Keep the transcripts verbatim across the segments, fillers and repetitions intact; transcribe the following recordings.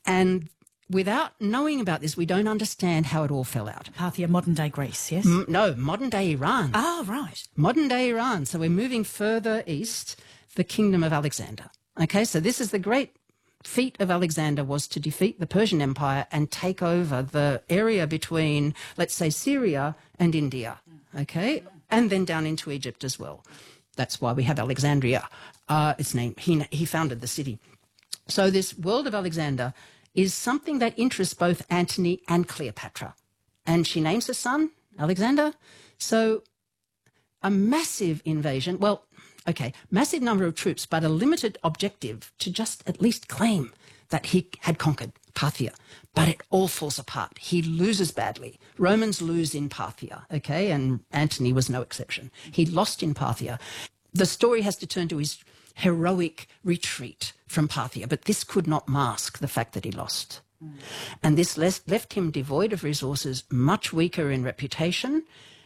And without knowing about this, we don't understand how it all fell out. Parthia, modern-day Greece, yes? M- no, modern-day Iran. Ah, right. Modern-day Iran. So we're moving further east, the kingdom of Alexander. Okay, so this is the great feat of Alexander, was to defeat the Persian Empire and take over the area between, let's say, Syria and India, okay, and then down into Egypt as well. That's why we have Alexandria. Uh, its name, he, he founded the city. So this world of Alexander is something that interests both Antony and Cleopatra. And she names her son Alexander. So a massive invasion, well, okay, massive number of troops, but a limited objective to just at least claim that he had conquered Parthia. But it all falls apart. He loses badly. Romans lose in Parthia, okay, and Antony was no exception. He lost in Parthia. The story has to turn to his heroic retreat from Parthia, but this could not mask the fact that he lost. Mm. And this left him devoid of resources, much weaker in reputation,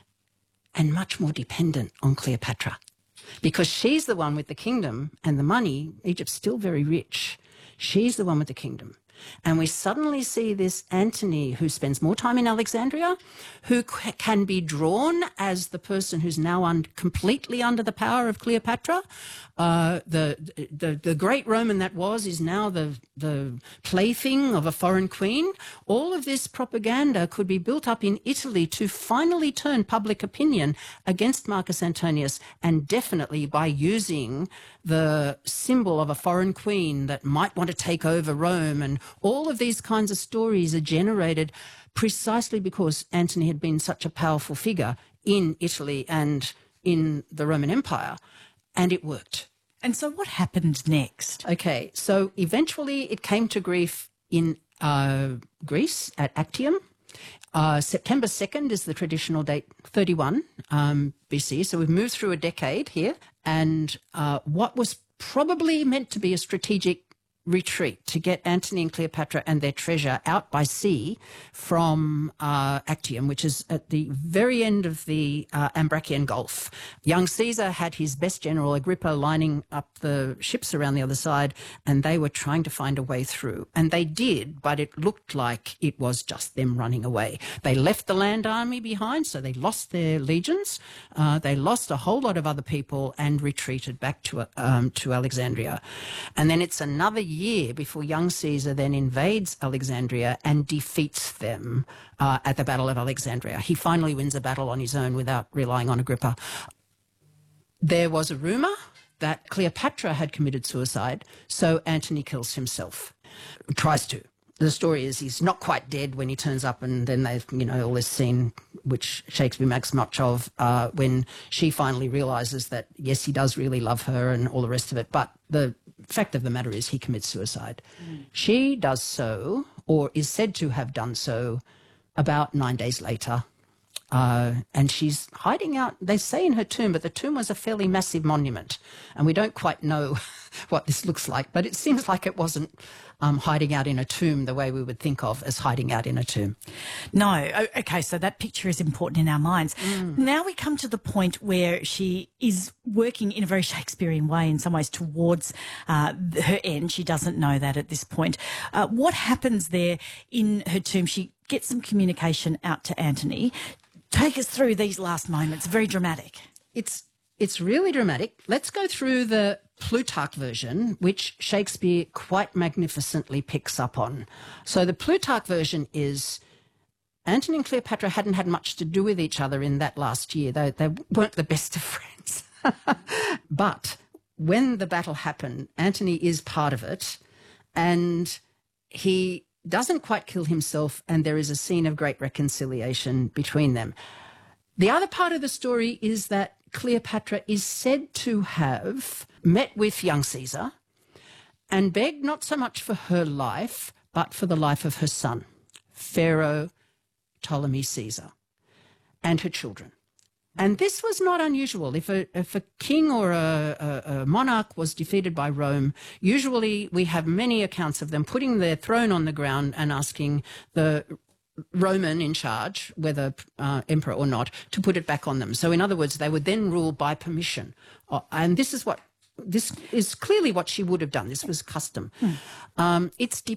and much more dependent on Cleopatra. Because she's the one with the kingdom and the money. Egypt's still very rich. She's the one with the kingdom. And we suddenly see this Antony, who spends more time in Alexandria, who c- can be drawn as the person who's now un- completely under the power of Cleopatra. Uh, the, the the great Roman that was is now the the plaything of a foreign queen. All of this propaganda could be built up in Italy to finally turn public opinion against Marcus Antonius, and definitely by using the symbol of a foreign queen that might want to take over Rome. And all of these kinds of stories are generated precisely because Antony had been such a powerful figure in Italy and in the Roman Empire. And it worked. And so what happened next? Okay, so eventually it came to grief in uh, Greece at Actium. Uh, September second is the traditional date, thirty-one um, B C. So we've moved through a decade here. And uh, what was probably meant to be a strategic retreat to get Antony and Cleopatra and their treasure out by sea from uh, Actium, which is at the very end of the uh, Ambracian Gulf. Young Caesar had his best general, Agrippa, lining up the ships around the other side, and they were trying to find a way through. And they did, but it looked like it was just them running away. They left the land army behind, so they lost their legions. Uh, they lost a whole lot of other people and retreated back to, um, to Alexandria. And then it's another year year before young Caesar then invades Alexandria and defeats them uh, at the Battle of Alexandria. He finally wins a battle on his own without relying on Agrippa. There was a rumour that Cleopatra had committed suicide, so Antony kills himself. Tries to. The story is he's not quite dead when he turns up, and then they've, you know, all this scene which Shakespeare makes much of uh, when she finally realises that, yes, he does really love her and all the rest of it. But the fact of the matter is he commits suicide. Mm. She does so, or is said to have done so, about nine days later. Uh, and she's hiding out, they say, in her tomb, but the tomb was a fairly massive monument. And we don't quite know what this looks like, but it seems like it wasn't um, hiding out in a tomb the way we would think of as hiding out in a tomb. No. Okay, so that picture is important in our minds. Mm. Now we come to the point where she is working in a very Shakespearean way in some ways towards uh, her end. She doesn't know that at this point. Uh, what happens there in her tomb? She gets some communication out to Antony. Take us through these last moments. Very dramatic. It's it's really dramatic. Let's go through the Plutarch version, which Shakespeare quite magnificently picks up on. So the Plutarch version is Antony and Cleopatra hadn't had much to do with each other in that last year. They, they weren't the best of friends. But when the battle happened, Antony is part of it, and he doesn't quite kill himself, and there is a scene of great reconciliation between them. The other part of the story is that Cleopatra is said to have met with young Caesar and begged not so much for her life, but for the life of her son, Pharaoh Ptolemy Caesar, and her children. And this was not unusual. If a, if a king or a, a, a monarch was defeated by Rome, usually we have many accounts of them putting their throne on the ground and asking the Roman in charge, whether uh, emperor or not, to put it back on them. So in other words, they would then rule by permission. Uh, and this is what This is clearly what she would have done. This was custom. Hmm. Um, it's de-